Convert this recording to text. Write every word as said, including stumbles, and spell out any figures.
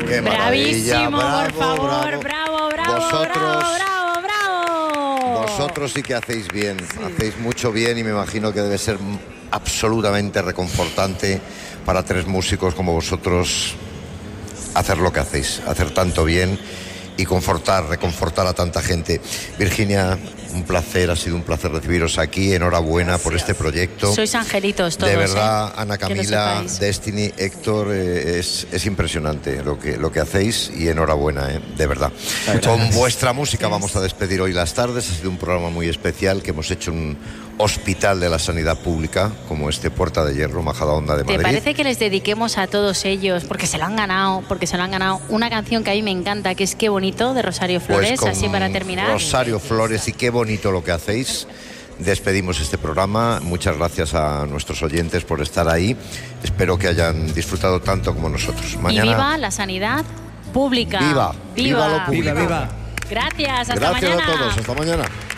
Qué Bravísimo, bravo, por favor, bravo. bravo, bravo, Vosotros- bravo, bravo, bravo. Vosotros sí que hacéis bien, hacéis mucho bien y me imagino que debe ser absolutamente reconfortante para tres músicos como vosotros hacer lo que hacéis, hacer tanto bien y confortar, reconfortar a tanta gente. Virginia, un placer, ha sido un placer recibiros aquí, enhorabuena por este proyecto. Sois angelitos todos. De verdad, ¿eh? Ana Que lo Camila, sepáis. Destiny, Héctor, eh, es, es impresionante lo que, lo que hacéis y enhorabuena, eh, de verdad. Con vuestra música vamos a despedir hoy las tardes. Ha sido un programa muy especial que hemos hecho en un hospital de la sanidad pública como este Puerta de Hierro, Majadahonda de ¿Te Madrid. parece que les dediquemos a todos ellos, porque se lo han ganado, porque se lo han ganado, una canción que a mí me encanta, que es Qué bonito, de Rosario Flores, Pues con así para terminar? Rosario Flores, y qué bonito lo que hacéis. Despedimos este programa. Muchas gracias a nuestros oyentes por estar ahí. Espero que hayan disfrutado tanto como nosotros. Mañana. Y viva la sanidad pública. Viva, viva lo público. Viva, viva. Gracias, hasta Gracias mañana. a todos. Hasta mañana.